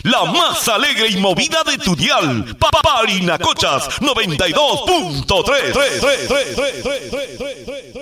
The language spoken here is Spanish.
La más alegre y movida de tu dial. Parinacochas 92.3.